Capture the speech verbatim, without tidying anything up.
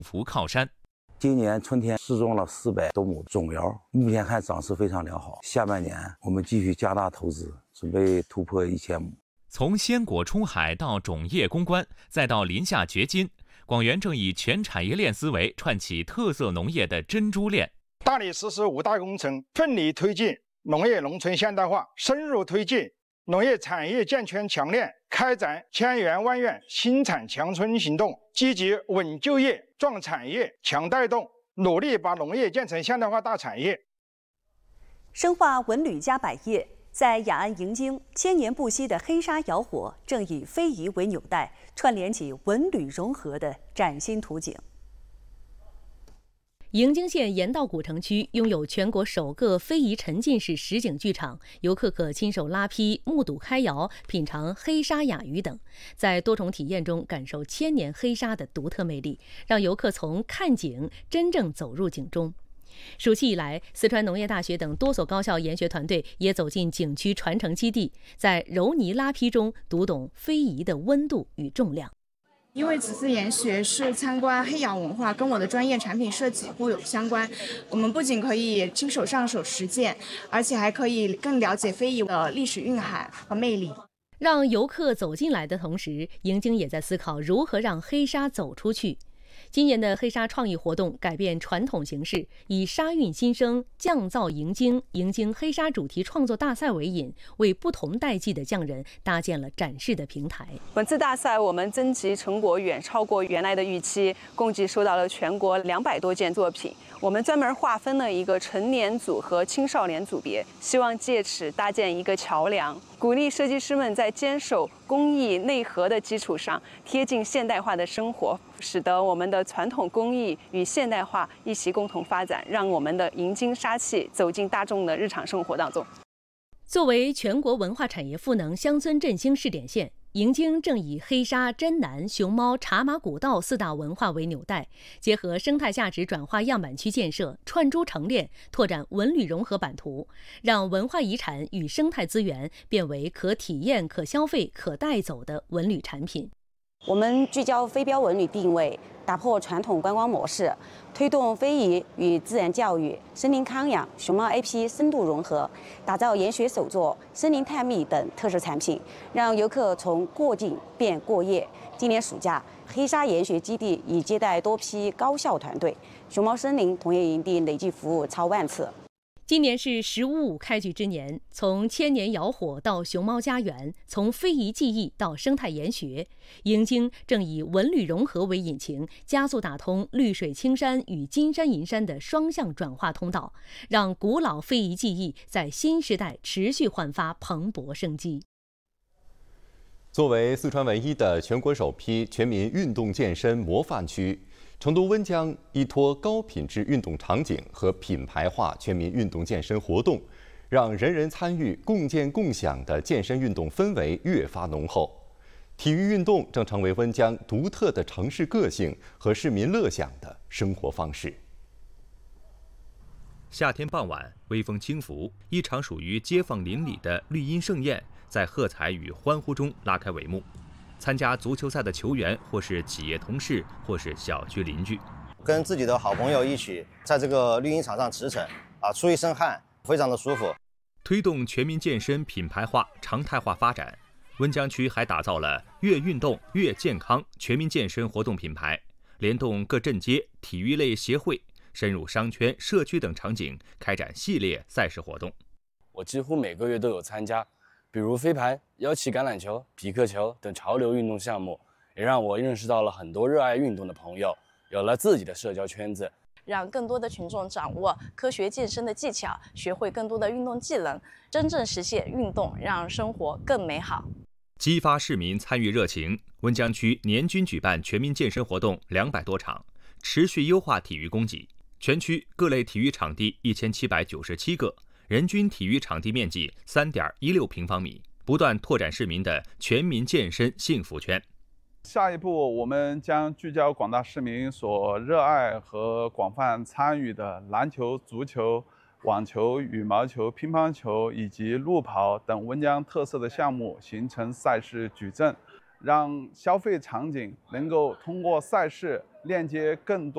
福靠山。 今年春天试种了四百多亩种苗，目前看长势非常良好。下半年我们继续加大投资，准备突破一千亩。 从鲜果出海到种业攻关，再到林下掘金，广元正以全产业链思维串起特色农业的珍珠链。 大力实施五大工程，奋力推进农业农村现代化，深入推进农业产业健全强链，开展千园万园新产强村行动，积极稳就业、壮产业、强带动，努力把农业建成现代化大产业。 深化文旅加百业，在雅安迎京，千年不息的黑沙窑火正以非遗为纽带，串联起文旅融合的崭新图景。 迎京县盐道古城区拥有全国首个非遗沉浸式实景剧场，游客可亲手拉坯、目睹开窑、品尝黑沙雅鱼等，在多重体验中感受千年黑沙的独特魅力，让游客从看景真正走入景中。暑期以来，四川农业大学等多所高校研学团队也走进景区传承基地，在揉泥拉坯中读懂非遗的温度与重量。 因为此次研学是参观黑窑文化，跟我的专业产品设计互有相关。我们不仅可以亲手上手实践，而且还可以更了解非遗的历史蕴含和魅力。 让游客走进来的同时，迎京也在思考如何让黑沙走出去。今年的黑沙创意活动改变传统形式，以沙韵新生、匠造迎京、迎京黑沙主题创作大赛为引，为不同代际的匠人搭建了展示的平台。 本次大赛我们征集成果远超过原来的预期，共计收到了全国两百多件作品。我们专门划分了一个成年组和青少年组别，希望借此搭建一个桥梁，鼓励设计师们在坚守工艺内核的基础上，贴近现代化的生活，使得我们的传统工艺与现代化一起共同发展，让我们的迎京沙器走进大众的日常生活当中。 作为全国文化产业赋能乡村振兴试点县，迎京正以黑沙、真南、熊猫、茶马古道四大文化为纽带，结合生态价值转化样板区建设，串珠成链，拓展文旅融合版图，让文化遗产与生态资源变为可体验、可消费、可带走的文旅产品。 我们聚焦非标文旅定位，打破传统观光模式，推动非遗与自然教育、森林康养、熊猫 I P 深度融合，打造研学手作、森林探秘等特色产品，让游客从过境变过夜。今年暑假，黑沙研学基地已接待多批高校团队，熊猫森林同业营地累计服务超万次。 今年是十五五开局之年，从千年窑火到熊猫家园，从非遗技艺到生态研学，迎京正以文旅融合为引擎，加速打通绿水青山与金山银山的双向转化通道，让古老非遗技艺在新时代持续焕发蓬勃生机。 作为四川唯一的全国首批全民运动健身模范区，成都温江依托高品质运动场景和品牌化全民运动健身活动，让人人参与、共建共享的健身运动氛围越发浓厚。体育运动正成为温江独特的城市个性和市民乐享的生活方式。 夏天傍晚，微风轻拂，一场属于街坊邻里的绿荫盛宴在喝彩与欢呼中拉开帷幕。参加足球赛的球员，或是企业同事，或是小区邻居， 跟自己的好朋友一起在这个绿茵场上驰骋，啊，出一身汗，非常的舒服。 推动全民健身品牌化、常态化发展，温江区还打造了“越运动越健康”全民健身活动品牌，联动各镇街体育类协会，深入商圈、社区等场景，开展系列赛事活动。 我几乎每个月都有参加。比如飞盘、腰旗橄榄球、匹克球等潮流运动项目，也让我认识到了很多热爱运动的朋友，有了自己的社交圈子。 让更多的群众掌握科学健身的技巧，学会更多的运动技能，真正实现运动让生活更美好。 激发市民参与热情，温江区年均举办全民健身活动两百多场，持续优化体育供给。全区各类体育场地一千七百九十七个。人均体育场地面积 三点一六平方米，不断拓展市民的全民健身幸福圈。 下一步，我们将聚焦广大市民所热爱和广泛参与的篮球、足球、网球、羽毛球、乒乓球以及路跑等温江特色的项目，形成赛事矩阵，让消费场景能够通过赛事链接更多